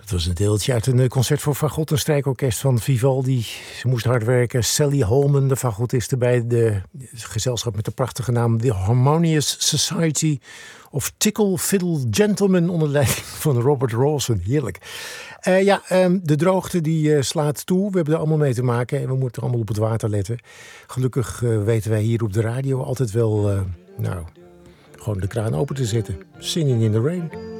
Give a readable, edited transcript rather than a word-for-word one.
Het was een deeltje uit een concert voor fagot, een strijkorkest van Vivaldi. Ze moest hard werken. Sally Holman, de fagotiste bij de gezelschap met de prachtige naam The Harmonious Society of Tickle Fiddle Gentlemen onder leiding van Robert Rawson. Heerlijk. De droogte die slaat toe. We hebben er allemaal mee te maken en we moeten allemaal op het water letten. Gelukkig weten wij hier op de radio altijd wel, gewoon de kraan open te zetten. Singing in the rain.